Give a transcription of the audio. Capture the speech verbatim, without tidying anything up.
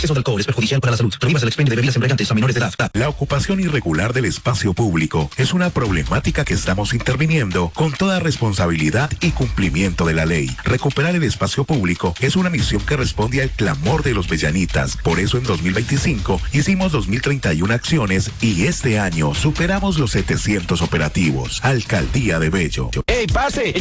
exceso de alcohol es perjudicial para la salud. Prohíbas el expendio de bebidas embriagantes a menores de edad. La ocupación irregular del espacio público es una problemática que estamos interviniendo con toda responsabilidad y cumplimiento de la ley. Recuperar el espacio público es una misión que responde al clamor de los bellanitas. Por eso en dos mil veinticinco hicimos dos mil treinta y una acciones y este año superamos los setecientos operativos. Alcaldía de Bello. ¡Ey, parce!